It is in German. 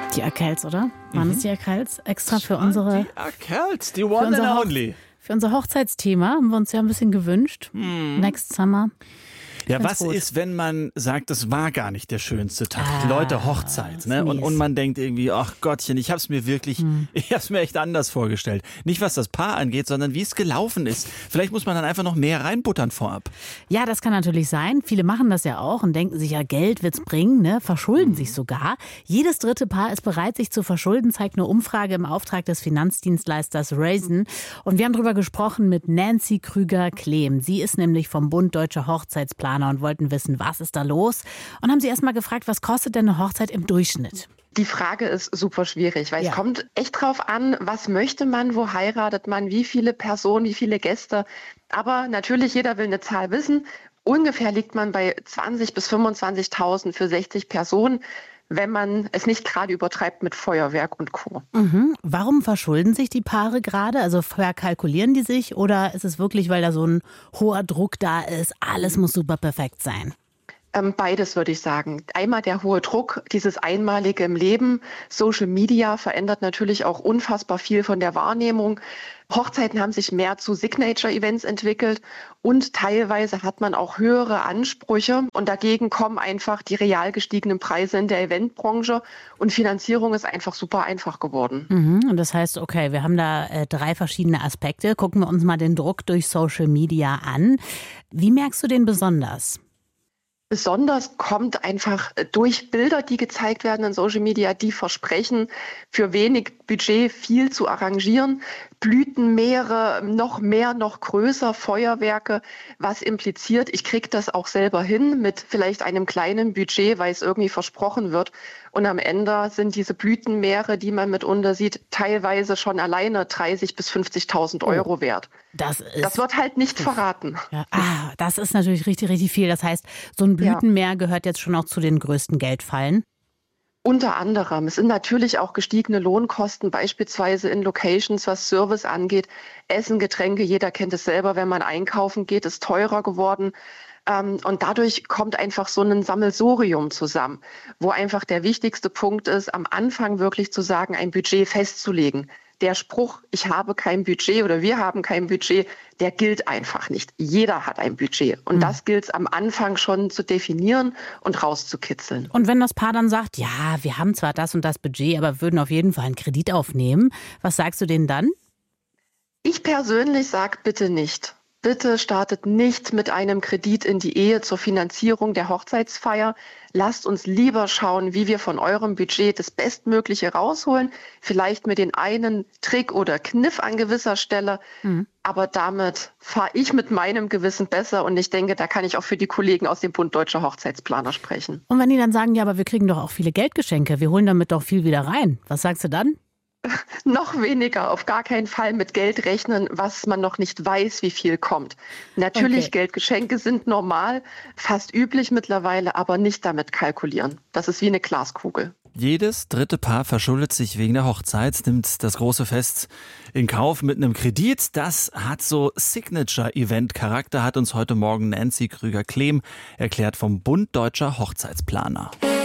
Die Erkels, oder? Waren es die Erkels? Extra für unsere... Die Erkels, die one and only. Für unser Hochzeitsthema haben wir uns ja ein bisschen gewünscht. Next Summer. Ja, was ist, wenn man sagt, das war gar nicht der schönste Tag? Leute, Hochzeit, ne? Und man denkt irgendwie, ach Gottchen, ich hab's mir echt anders vorgestellt. Nicht was das Paar angeht, sondern wie es gelaufen ist. Vielleicht muss man dann einfach noch mehr reinbuttern vorab. Ja, das kann natürlich sein. Viele machen das ja auch und denken sich, ja, Geld wird's bringen, ne? Verschulden sich sogar. Jedes dritte Paar ist bereit, sich zu verschulden, zeigt eine Umfrage im Auftrag des Finanzdienstleisters Raisin. Und wir haben darüber gesprochen mit Nancy Krüger-Klehm. Sie ist nämlich vom Bund Deutscher Hochzeitsplaner und wollten wissen, was ist da los? Und haben sie erst mal gefragt, was kostet denn eine Hochzeit im Durchschnitt? Die Frage ist super schwierig, weil es kommt echt drauf an, was möchte man, wo heiratet man, wie viele Personen, wie viele Gäste. Aber natürlich, jeder will eine Zahl wissen. Ungefähr liegt man bei 20.000 bis 25.000 für 60 Personen, wenn man es nicht gerade übertreibt mit Feuerwerk und Co. Warum verschulden sich die Paare gerade? Also verkalkulieren die sich oder ist es wirklich, weil da so ein hoher Druck da ist, alles muss super perfekt sein? Beides würde ich sagen. Einmal der hohe Druck, dieses Einmalige im Leben. Social Media verändert natürlich auch unfassbar viel von der Wahrnehmung. Hochzeiten haben sich mehr zu Signature-Events entwickelt und teilweise hat man auch höhere Ansprüche und dagegen kommen einfach die real gestiegenen Preise in der Eventbranche und Finanzierung ist einfach super einfach geworden. Und das heißt, okay, wir haben da 3 verschiedene Aspekte. Gucken wir uns mal den Druck durch Social Media an. Wie merkst du den besonders? Besonders kommt einfach durch Bilder, die gezeigt werden in Social Media, die versprechen, für wenig Budget viel zu arrangieren. Blütenmeere, noch mehr, noch größer, Feuerwerke, was impliziert, ich kriege das auch selber hin mit vielleicht einem kleinen Budget, weil es irgendwie versprochen wird. Und am Ende sind diese Blütenmeere, die man mitunter sieht, teilweise schon alleine 30.000 bis 50.000 Euro wert. Das wird halt nicht verraten. Ja. Das ist natürlich richtig, richtig viel. Das heißt, so ein Blütenmeer gehört jetzt schon auch zu den größten Geldfallen. Unter anderem. Es sind natürlich auch gestiegene Lohnkosten, beispielsweise in Locations, was Service angeht. Essen, Getränke, jeder kennt es selber, wenn man einkaufen geht, ist teurer geworden. Und dadurch kommt einfach so ein Sammelsurium zusammen, wo einfach der wichtigste Punkt ist, am Anfang wirklich zu sagen, ein Budget festzulegen. Der Spruch, ich habe kein Budget oder wir haben kein Budget, der gilt einfach nicht. Jeder hat ein Budget. Und das gilt es am Anfang schon zu definieren und rauszukitzeln. Und wenn das Paar dann sagt, ja, wir haben zwar das und das Budget, aber würden auf jeden Fall einen Kredit aufnehmen, was sagst du denen dann? Ich persönlich sage bitte nicht. Bitte startet nicht mit einem Kredit in die Ehe zur Finanzierung der Hochzeitsfeier. Lasst uns lieber schauen, wie wir von eurem Budget das Bestmögliche rausholen. Vielleicht mit den einen Trick oder Kniff an gewisser Stelle. Aber damit fahre ich mit meinem Gewissen besser. Und ich denke, da kann ich auch für die Kollegen aus dem Bund Deutscher Hochzeitsplaner sprechen. Und wenn die dann sagen, ja, aber wir kriegen doch auch viele Geldgeschenke, wir holen damit doch viel wieder rein. Was sagst du dann? Noch weniger, auf gar keinen Fall mit Geld rechnen, was man noch nicht weiß, wie viel kommt. Natürlich, Geldgeschenke sind normal, fast üblich mittlerweile, aber nicht damit kalkulieren. Das ist wie eine Glaskugel. Jedes dritte Paar verschuldet sich wegen der Hochzeit, nimmt das große Fest in Kauf mit einem Kredit. Das hat so Signature-Event-Charakter, hat uns heute Morgen Nancy Krüger-Klehm erklärt vom Bund Deutscher Hochzeitsplaner.